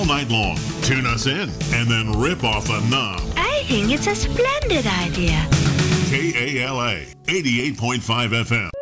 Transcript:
night long. Tune us in and then rip off the knob. I think it's a splendid idea. KALA 88.5 FM.